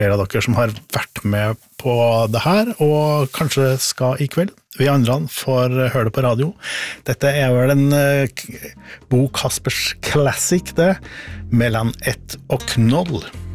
flere av dere som har vært med på det her, og kanskje skal i kveld. Vi andre får høre det på radio. Dette vel en Bo Kaspers Classic, det, mellom 1 og 0.